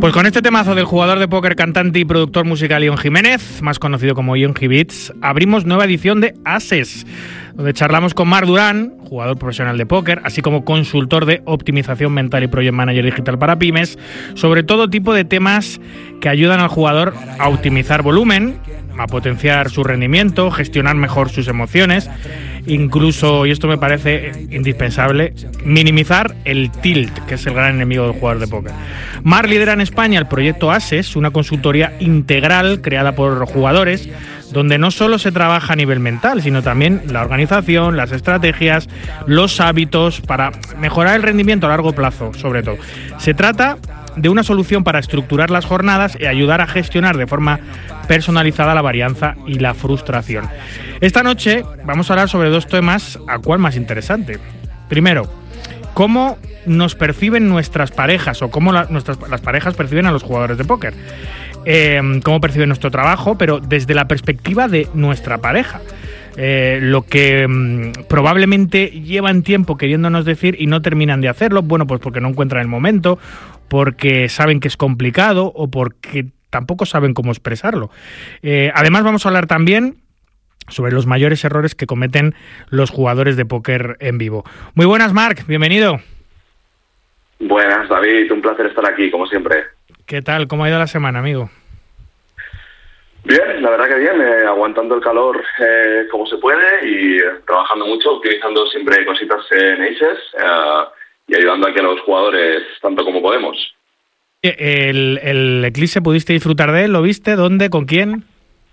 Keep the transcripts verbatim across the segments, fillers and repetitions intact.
Pues con este temazo del jugador de póker, cantante y productor musical Ion Jiménez, más conocido como Yonji Beats, abrimos nueva edición de Ases, donde charlamos con Marc Durán, jugador profesional de póker, así como consultor de optimización mental y project manager digital para pymes, sobre todo tipo de temas que ayudan al jugador a optimizar volumen, a potenciar su rendimiento, gestionar mejor sus emociones, incluso, y esto me parece indispensable, minimizar el tilt, que es el gran enemigo del jugador de póker. Marc lidera en España el proyecto Ases, una consultoría integral creada por jugadores, donde no solo se trabaja a nivel mental, sino también la organización, las estrategias, los hábitos para mejorar el rendimiento a largo plazo, sobre todo. Se trata de una solución para estructurar las jornadas y ayudar a gestionar de forma personalizada la varianza y la frustración. Esta noche vamos a hablar sobre dos temas, a cuál más interesante. Primero, cómo nos perciben nuestras parejas o cómo la, nuestras, las parejas perciben a los jugadores de póker. Eh, cómo perciben nuestro trabajo, pero desde la perspectiva de nuestra pareja. Eh, lo que mmm, probablemente llevan tiempo queriéndonos decir y no terminan de hacerlo, bueno, pues porque no encuentran el momento, porque saben que es complicado o porque tampoco saben cómo expresarlo. Eh, además vamos a hablar también sobre los mayores errores que cometen los jugadores de póker en vivo. Muy buenas, Marc, bienvenido. Buenas, David, un placer estar aquí, como siempre. ¿Qué tal? ¿Cómo ha ido la semana, amigo? Bien, la verdad que bien, eh, aguantando el calor eh, como se puede y eh, trabajando mucho, utilizando siempre cositas en Aces eh, y ayudando aquí a los jugadores tanto como podemos. ¿El, el Eclipse pudiste disfrutar de él? ¿Lo viste? ¿Dónde? ¿Con quién?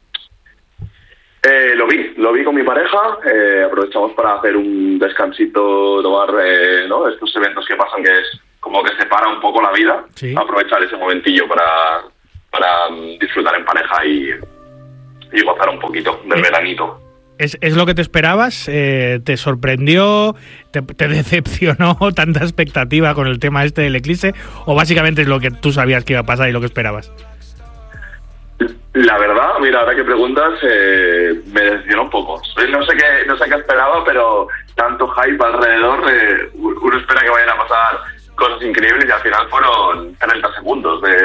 Eh, lo vi, lo vi con mi pareja, eh, aprovechamos para hacer un descansito, tomar eh, ¿no? estos eventos que pasan que es como que separa un poco la vida, sí. Aprovechar ese momentillo para, para um, disfrutar en pareja y, y gozar un poquito del veranito. ¿Es, ¿Es lo que te esperabas? Eh, ¿Te sorprendió? Te, ¿Te decepcionó tanta expectativa con el tema este del Eclipse? ¿O básicamente es lo que tú sabías que iba a pasar y lo que esperabas? La verdad, mira, ahora que preguntas, eh, me decepcionó un poco. No sé qué, no sé qué esperaba, pero tanto hype alrededor, eh, uno espera que vayan a pasar cosas increíbles y al final fueron treinta segundos de,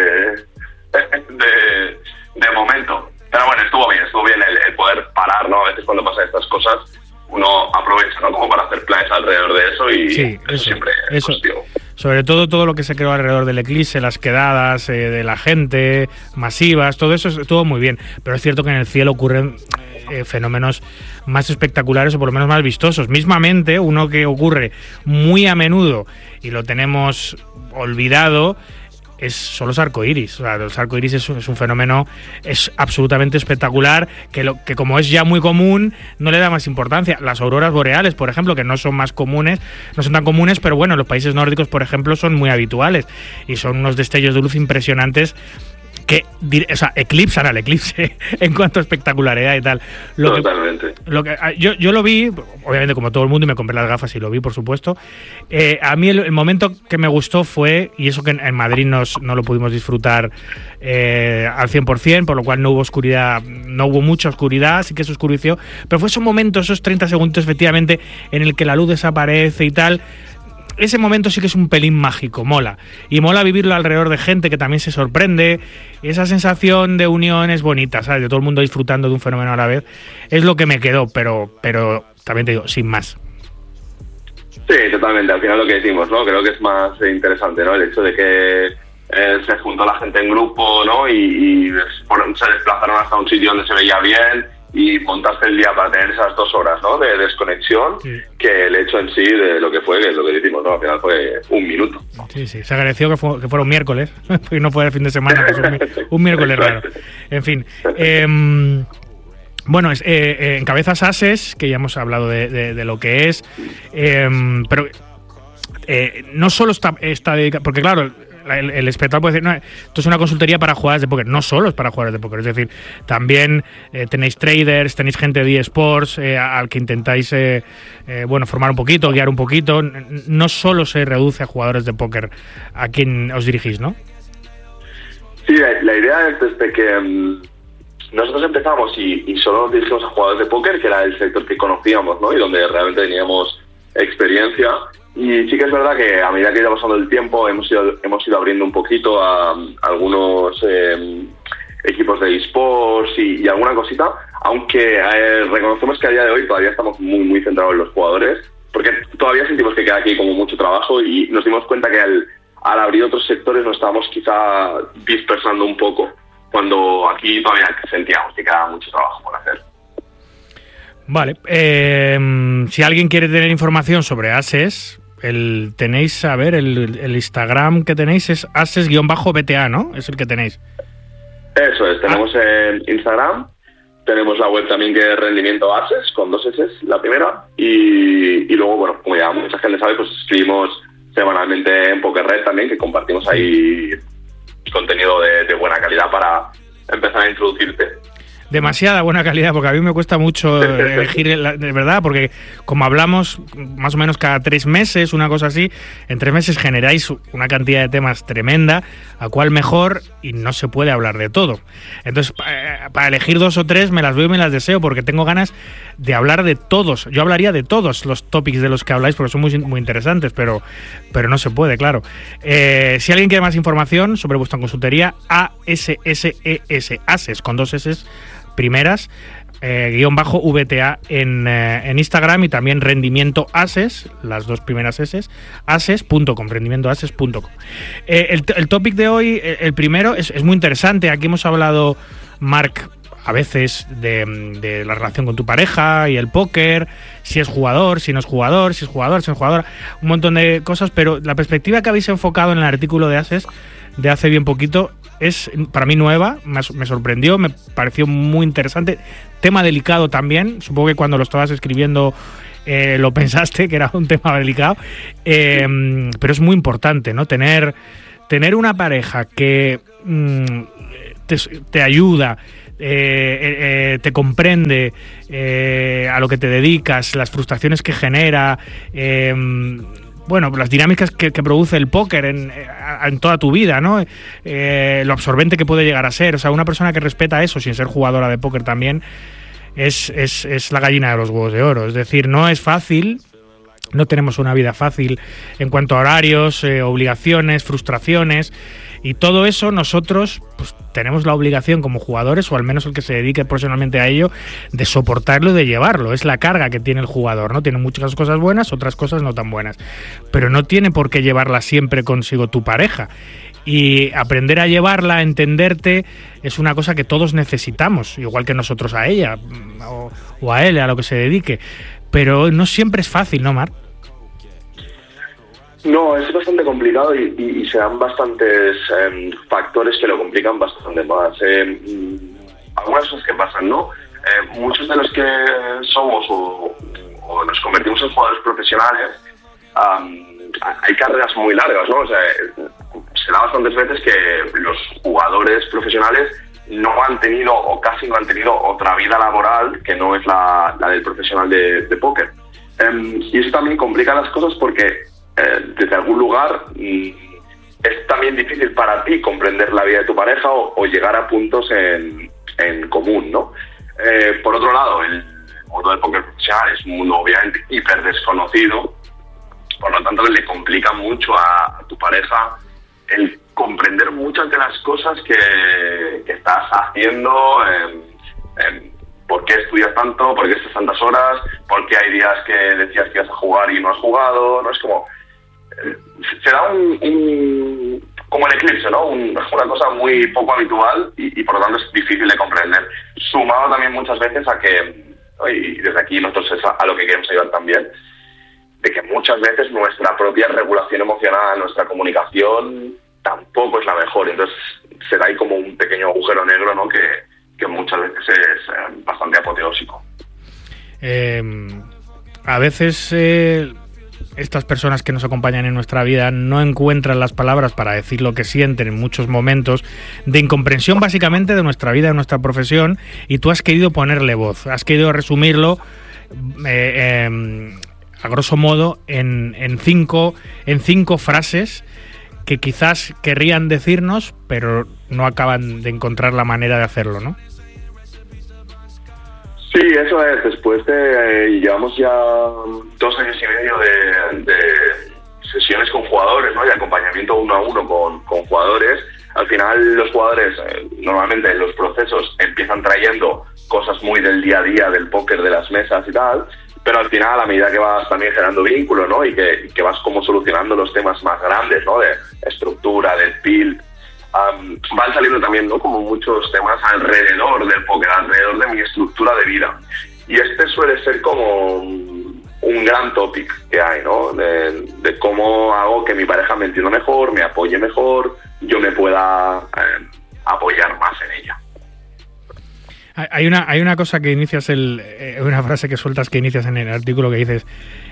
de, de momento. Pero bueno, estuvo bien, estuvo bien el, el poder parar, ¿no? A veces cuando pasan estas cosas, uno aprovecha, ¿no? Como para hacer planes alrededor de eso y sí, eso, eso siempre es eso. positivo. Sobre todo todo lo que se creó alrededor del Eclipse, las quedadas eh, de la gente, masivas, todo eso estuvo muy bien. Pero es cierto que en el cielo ocurren eh, fenómenos más espectaculares o por lo menos más vistosos. Mismamente, uno que ocurre muy a menudo y lo tenemos olvidado es, son los arcoíris. O sea, los arcoíris es, es un fenómeno es absolutamente espectacular que, lo, que como es ya muy común no le da más importancia. Las auroras boreales, por ejemplo, que no son más comunes, no son tan comunes, pero bueno, en los países nórdicos, por ejemplo, son muy habituales y son unos destellos de luz impresionantes que, o sea, eclipsan al eclipse en cuanto a espectacularidad y tal. Lo Totalmente. Que, lo que, yo, yo lo vi, obviamente como todo el mundo, y me compré las gafas y lo vi, por supuesto. Eh, a mí el, el momento que me gustó fue, y eso que en, en Madrid nos, no lo pudimos disfrutar eh, al cien por ciento, por lo cual no hubo oscuridad, no hubo mucha oscuridad, sí que se oscureció, pero fue ese momento, esos treinta segundos efectivamente, en el que la luz desaparece y tal. Ese momento sí que es un pelín mágico, mola. Y mola vivirlo alrededor de gente que también se sorprende. Esa sensación de unión es bonita, ¿sabes? De todo el mundo disfrutando de un fenómeno a la vez. Es lo que me quedó, pero, pero también te digo, sin más. Sí, totalmente. Al final lo que decimos, ¿no? Creo que es más interesante, ¿no? El hecho de que eh, se juntó la gente en grupo, ¿no? Y, y se desplazaron hasta un sitio donde se veía bien y montaste el día para tener esas dos horas, ¿no? De desconexión, sí. Que el hecho en sí de lo que fue, que es lo que decimos, ¿no? Al final fue un minuto. Sí, sí, se agradeció que, fue, que fuera un miércoles, porque no fue el fin de semana, pues un, un miércoles raro. En fin, eh, bueno, es, eh, eh, en Cabezas Ases, que ya hemos hablado de, de, de lo que es, eh, pero eh, no solo está, está dedicado, porque claro, El, el espectador puede decir, no, esto es una consultoría para jugadores de póker. No solo es para jugadores de póker, es decir, también eh, tenéis traders, tenéis gente de eSports eh, al que intentáis eh, eh, bueno, formar un poquito, guiar un poquito. No solo se reduce a jugadores de póker a quien os dirigís, ¿no? Sí, la, la idea es desde que um, nosotros empezamos y, y solo nos dirigimos a jugadores de póker, que era el sector que conocíamos, ¿no? Y donde realmente teníamos experiencia. Y sí que es verdad que a medida que iba pasando el tiempo hemos ido, hemos ido abriendo un poquito a, a algunos eh, equipos de eSports y, y alguna cosita, aunque eh, reconocemos que a día de hoy todavía estamos muy muy centrados en los jugadores, porque todavía sentimos que queda aquí como mucho trabajo y nos dimos cuenta que al, al abrir otros sectores nos estábamos quizá dispersando un poco, cuando aquí todavía sentíamos que quedaba mucho trabajo por hacer. Vale, eh, si alguien quiere tener información sobre Ases, el tenéis, a ver, el, el Instagram que tenéis es ases-B T A, ¿no? Es el que tenéis. Eso es, tenemos ah. en Instagram, tenemos la web también que es Rendimiento Ases, con dos S, la primera, y, y luego, bueno, como ya mucha gente sabe, pues escribimos semanalmente en PokerRed también, que compartimos ahí contenido de, de buena calidad para empezar a introducirte. Demasiada buena calidad, porque a mí me cuesta mucho elegir, de verdad, porque como hablamos más o menos cada tres meses, una cosa así, en tres meses generáis una cantidad de temas tremenda, a cuál mejor, y no se puede hablar de todo. Entonces, para elegir dos o tres me las veo y me las deseo, porque tengo ganas de hablar de todos. Yo hablaría de todos los topics de los que habláis, porque son muy, muy interesantes, pero, pero no se puede, claro. Eh, si alguien quiere más información sobre vuestra consultoría, A S S E S, Ases, con dos S primeras, eh, guión bajo V T A en, eh, en Instagram, y también Rendimiento Ases, las dos primeras S, ases punto com, rendimiento ases punto com. Eh, el, el topic de hoy, el primero, es, es muy interesante. Aquí hemos hablado, Marc, a veces de, de la relación con tu pareja y el póker, si es jugador, si no es jugador, si es jugador, si no es jugador, un montón de cosas, pero la perspectiva que habéis enfocado en el artículo de Ases de hace bien poquito es para mí nueva, me, me sorprendió, me pareció muy interesante, tema delicado también, supongo que cuando lo estabas escribiendo eh, lo pensaste que era un tema delicado, eh, pero es muy importante, ¿no? Tener, tener una pareja que mm, te, te ayuda, eh, eh, te comprende eh, a lo que te dedicas, las frustraciones que genera, eh, bueno, las dinámicas que, que produce el póker en, en toda tu vida, ¿no? Eh, lo absorbente que puede llegar a ser. O sea, una persona que respeta eso sin ser jugadora de póker también es, es, es la gallina de los huevos de oro. Es decir, no es fácil, no tenemos una vida fácil en cuanto a horarios, eh, obligaciones, frustraciones, y todo eso nosotros pues tenemos la obligación como jugadores, o al menos el que se dedique profesionalmente a ello, de soportarlo y de llevarlo. Es la carga que tiene el jugador, ¿no? Tiene muchas cosas buenas, otras cosas no tan buenas, pero no tiene por qué llevarla siempre consigo tu pareja. Y aprender a llevarla, a entenderte, es una cosa que todos necesitamos, igual que nosotros a ella o, o a él, a lo que se dedique. Pero no siempre es fácil, ¿no, Marc? No, es bastante complicado y, y, y se dan bastantes eh, factores que lo complican bastante más. Eh, algunas cosas que pasan, ¿no? Eh, muchos de los que somos o, o nos convertimos en jugadores profesionales, um, hay carreras muy largas, ¿no? O sea, se da bastantes veces que los jugadores profesionales no han tenido o casi no han tenido otra vida laboral que no es la, la del profesional de, de póker. Um, y eso también complica las cosas porque Eh, desde algún lugar mm, es también difícil para ti comprender la vida de tu pareja o, o llegar a puntos en, en común, ¿no? Eh, por otro lado, el mundo del póker profesional es un mundo obviamente hiper desconocido, por lo tanto le complica mucho a, a tu pareja el comprender muchas de las cosas que, que estás haciendo, eh, eh, por qué estudias tanto, por qué estás tantas horas, por qué hay días que decías que ibas a jugar y no has jugado, ¿no? Es como se da un, un como el eclipse, ¿no? Un, una cosa muy poco habitual y, y por lo tanto es difícil de comprender. Sumado también muchas veces a que, y desde aquí nosotros es a, a lo que queremos ayudar también, de que muchas veces nuestra propia regulación emocional, nuestra comunicación tampoco es la mejor. Entonces se da ahí como un pequeño agujero negro, ¿no? Que, que muchas veces es eh, bastante apoteósico. Eh, a veces eh, estas personas que nos acompañan en nuestra vida no encuentran las palabras para decir lo que sienten en muchos momentos de incomprensión básicamente de nuestra vida, de nuestra profesión, y tú has querido ponerle voz, has querido resumirlo eh, eh, a grosso modo en, en, cinco, en cinco frases que quizás querrían decirnos, pero no acaban de encontrar la manera de hacerlo, ¿no? Sí, eso es. Después de... Eh, llevamos ya dos años y medio de, de, sesiones con jugadores, ¿no? Y acompañamiento uno a uno con, con jugadores. Al final los jugadores eh, normalmente en los procesos empiezan trayendo cosas muy del día a día, del póker, de las mesas y tal, pero al final a medida que vas también generando vínculo, ¿no? Y que, que vas como solucionando los temas más grandes, ¿no? De estructura, de build, um, van saliendo también, ¿no? Como muchos temas alrededor del póker, alrededor de mi estructura de vida. Y este suele ser como un gran topic que hay, ¿no? De, de cómo hago que mi pareja me entienda mejor, me apoye mejor, yo me pueda eh, apoyar más en ella. Hay una, hay una cosa que inicias, el, eh, una frase que sueltas que inicias en el artículo que dices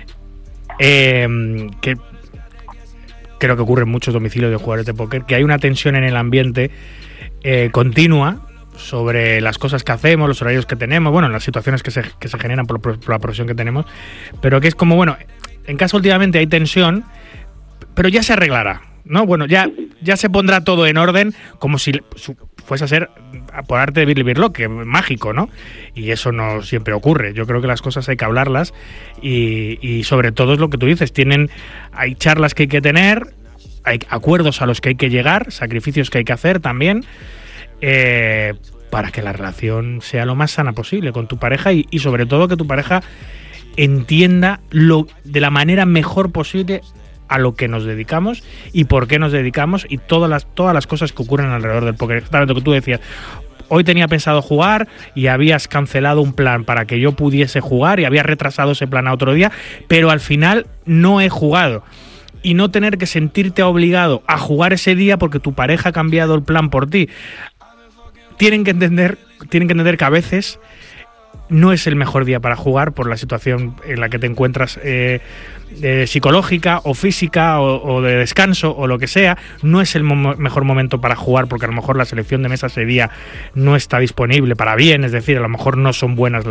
eh, que creo que ocurre en muchos domicilios de jugadores de póker, que hay una tensión en el ambiente eh, continua sobre las cosas que hacemos, los horarios que tenemos, bueno, las situaciones que se, que se generan por, por la profesión que tenemos, pero que es como, bueno, en casa últimamente hay tensión, pero ya se arreglará, ¿no? Bueno, ya, ya se pondrá todo en orden, como si fuese a ser, por arte de vivirlo, que mágico, ¿no? Y eso no siempre ocurre. Yo creo que las cosas hay que hablarlas y, y sobre todo es lo que tú dices, tienen, hay charlas que hay que tener, hay acuerdos a los que hay que llegar, sacrificios que hay que hacer también, eh, para que la relación sea lo más sana posible con tu pareja y, y sobre todo que tu pareja entienda lo de la manera mejor posible a lo que nos dedicamos y por qué nos dedicamos y todas las todas las cosas que ocurren alrededor del póker. Exactamente lo que tú decías. Hoy tenía pensado jugar y habías cancelado un plan para que yo pudiese jugar y habías retrasado ese plan a otro día, pero al final no he jugado. Y no tener que sentirte obligado a jugar ese día porque tu pareja ha cambiado el plan por ti. Tienen que entender, tienen que entender que a veces no es el mejor día para jugar por la situación en la que te encuentras eh, eh, psicológica o física o, o de descanso o lo que sea. No es el mo- mejor momento para jugar porque a lo mejor la selección de mesa ese día no está disponible para bien, es decir, a lo mejor no son buenas las